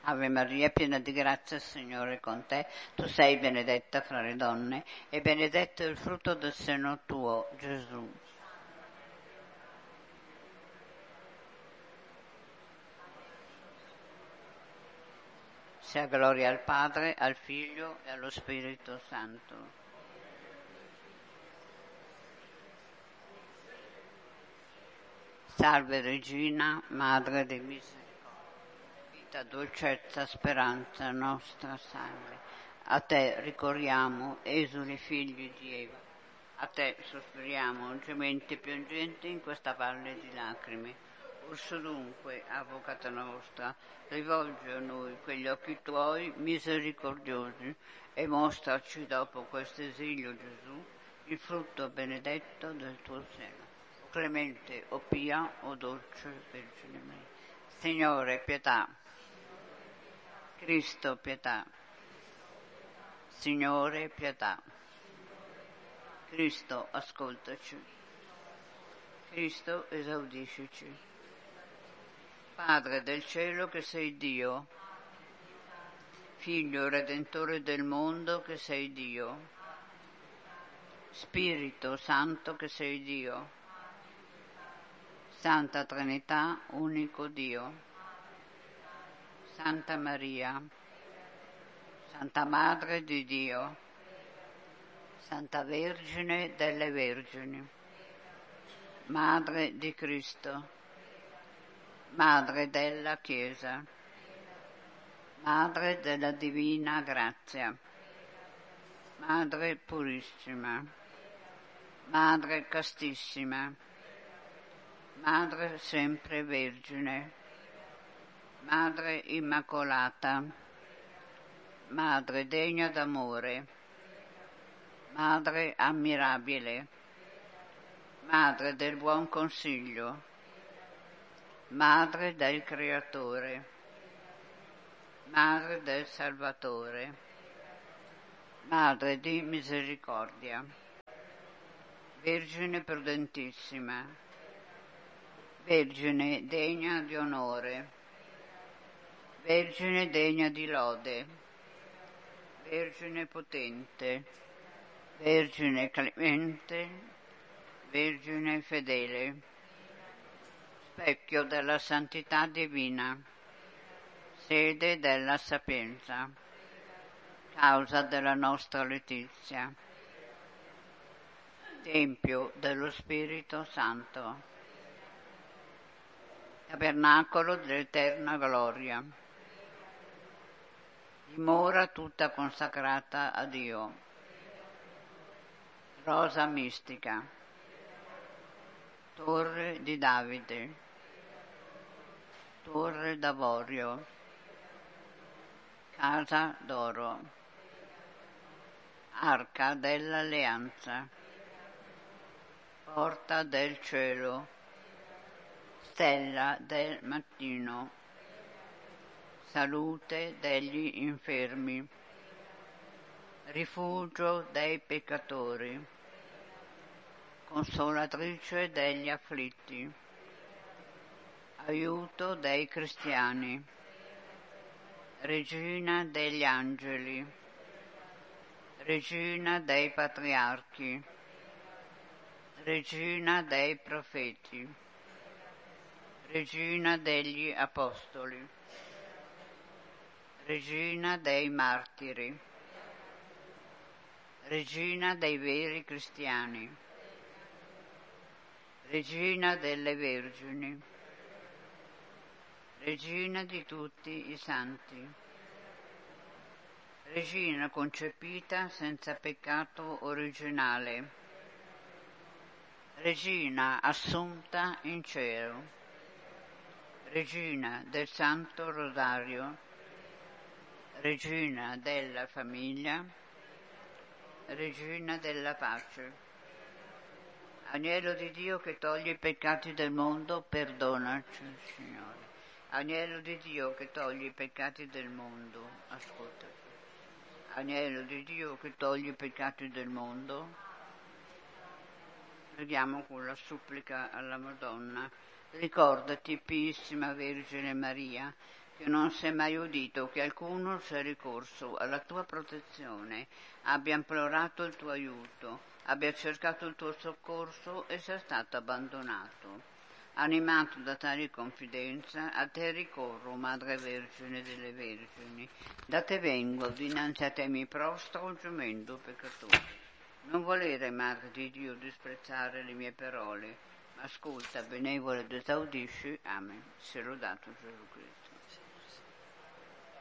Ave Maria, piena di grazia, il Signore è con te. Tu sei benedetta fra le donne e benedetto è il frutto del seno tuo, Gesù. Sia gloria al Padre, al Figlio e allo Spirito Santo. Salve Regina, Madre di misericordia, vita, dolcezza, speranza nostra, salve. A te ricorriamo, esuli figli di Eva. A te sospiriamo, gementi e piangenti in questa valle di lacrime. Urso dunque, avvocata nostra, rivolgi a noi quegli occhi tuoi misericordiosi e mostraci dopo questo esilio, Gesù, il frutto benedetto del tuo seno. O clemente, o pia, o dolce Vergine Maria. Signore, pietà. Cristo, pietà. Signore, pietà. Cristo, ascoltaci. Cristo, esaudiscici. Padre del cielo che sei Dio, Figlio Redentore del mondo che sei Dio, Spirito Santo che sei Dio, Santa Trinità, unico Dio, Santa Maria, Santa Madre di Dio, Santa Vergine delle Vergini, Madre di Cristo, Madre della Chiesa, Madre della Divina Grazia, Madre Purissima, Madre Castissima, Madre Sempre Vergine, Madre Immacolata, Madre degna d'amore, Madre ammirabile, Madre del buon consiglio, Madre del Creatore, Madre del Salvatore, Madre di misericordia, Vergine prudentissima, Vergine degna di onore, Vergine degna di lode, Vergine potente, Vergine clemente, Vergine fedele, specchio della santità divina, sede della sapienza, causa della nostra letizia, tempio dello Spirito Santo, tabernacolo dell'eterna gloria, dimora tutta consacrata a Dio, rosa mistica, torre di Davide, torre d'avorio, casa d'oro, arca dell'alleanza, porta del cielo, stella del mattino, salute degli infermi, rifugio dei peccatori, consolatrice degli afflitti, aiuto dei cristiani, regina degli angeli, regina dei patriarchi, regina dei profeti, regina degli apostoli, regina dei martiri, regina dei veri cristiani, regina delle vergini, regina di tutti i santi, regina concepita senza peccato originale, regina assunta in cielo, regina del Santo Rosario, regina della famiglia, regina della pace. Agnello di Dio che toglie i peccati del mondo, perdonaci, Signore. Agnello di Dio che toglie i peccati del mondo, ascoltaci. Agnello di Dio che toglie i peccati del mondo, preghiamo con la supplica alla Madonna. Ricordati, Piissima Vergine Maria, che non si è mai udito che alcuno sia ricorso alla tua protezione, abbia implorato il tuo aiuto, abbia cercato il tuo soccorso e sia stato abbandonato. Animato da tale confidenza, a te ricorro, Madre Vergine delle Vergini, da te vengo, dinanzi a te mi prostro gemendo peccatore. Non volere, Madre di Dio, disprezzare le mie parole, ma ascolta, benevola ed esaudisci. Amen. Sia lodato Gesù Cristo.